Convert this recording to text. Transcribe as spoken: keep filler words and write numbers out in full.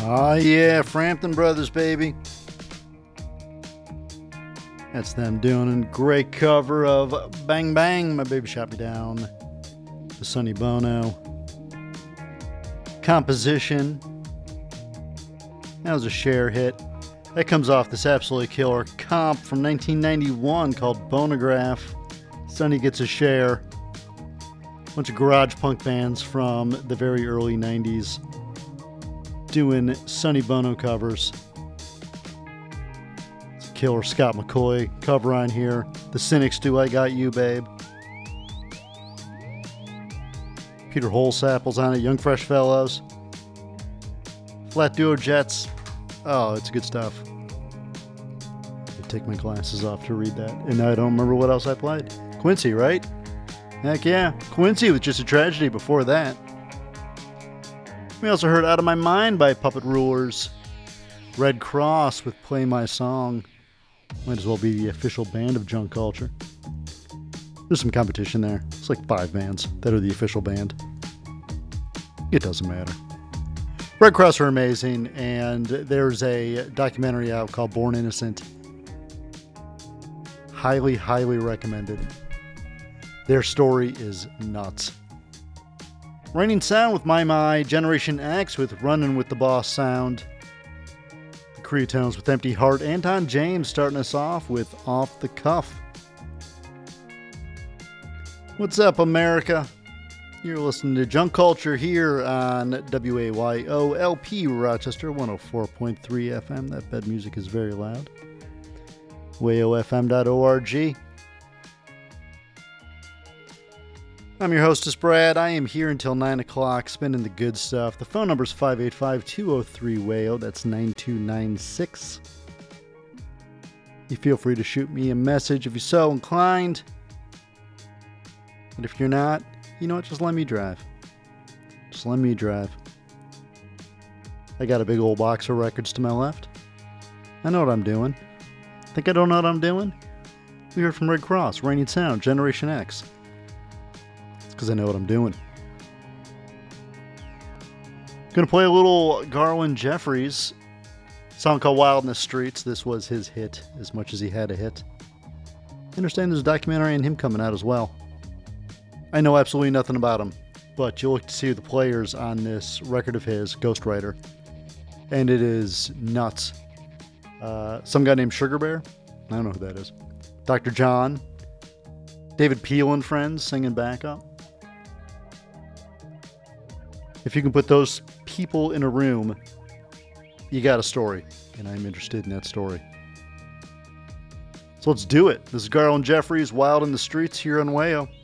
Oh yeah, Frampton Brothers, baby. That's them doing a great cover of Bang Bang, My Baby Shot Me Down, the Sonny Bono composition. That was a Cher hit. That comes off this absolutely killer comp from nineteen ninety-one called Bonograph. Sonny gets a Cher. Bunch of garage punk bands from the very early nineties doing Sonny Bono covers. It's a killer Scott McCaughey cover on here. The Cynics do I Got You, Babe. Peter Holsapple's on it. Young Fresh Fellows. Flat Duo Jets. Oh, it's good stuff. I take my glasses off to read that. And I don't remember what else I played. Quincy, right? Heck yeah. Quincy with Just a Tragedy before that. We also heard Out of My Mind by Puppet Rulers. Red Cross with Play My Song. Might as well be the official band of Junk Culture. There's some competition there. It's like five bands that are the official band. It doesn't matter. Red Cross are amazing, and there's a documentary out called Born Innocent. Highly, highly recommended. Their story is nuts. Raining Sound with My My, Generation X with Runnin' with the Boss Sound. The Creotones with Empty Heart. Anton James starting us off with Off the Cuff. What's up, America? You're listening to Junk Culture here on W A Y O L P Rochester, one oh four point three F M. That bed music is very loud. W A O F M dot org. I'm your hostess, Brad. I am here until nine o'clock, spinning the good stuff. The phone number is five eight five, two oh three, W A O. That's nine two nine six. You feel free to shoot me a message if you're so inclined. And if you're not, you know what? Just let me drive. Just let me drive. I got a big old box of records to my left. I know what I'm doing. Think I don't know what I'm doing? We heard from Red Cross, Raining Sound, Generation X. It's because I know what I'm doing. Gonna play a little Garland Jeffries. Song called Wild in the Streets. This was his hit, as much as he had a hit. I understand there's a documentary on him coming out as well. I know absolutely nothing about him, but you'll look to see the players on this record of his, Ghostwriter, and it is nuts. Uh, some guy named Sugar Bear, I don't know who that is. Doctor John, David Peel and friends singing backup. If you can put those people in a room, you got a story, and I'm interested in that story. So let's do it. This is Garland Jeffries, Wild in the Streets here on W A O.